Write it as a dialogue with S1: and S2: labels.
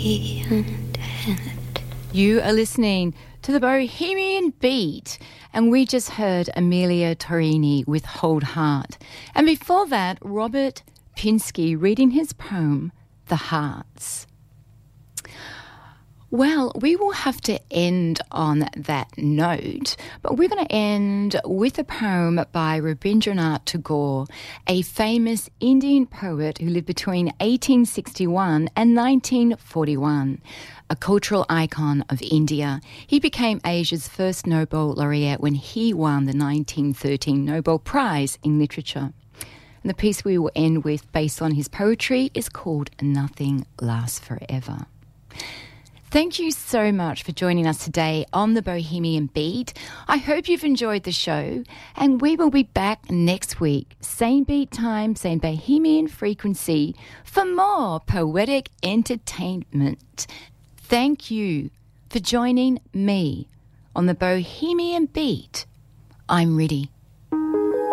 S1: You are listening to the Bohemian Beat, and we just heard Amelia Torini with Hold Heart. And before that, Robert Pinsky reading his poem, The Hearts. Well, we will have to end on that note, but we're going to end with a poem by Rabindranath Tagore, a famous Indian poet who lived between 1861 and 1941, a cultural icon of India. He became Asia's first Nobel laureate when he won the 1913 Nobel Prize in Literature. And the piece we will end with, based on his poetry, is called Nothing Lasts Forever. Thank you so much for joining us today on the Bohemian Beat. I hope you've enjoyed the show, and we will be back next week, same beat time, same Bohemian frequency, for more poetic entertainment. Thank you for joining me on the Bohemian Beat. I'm ready.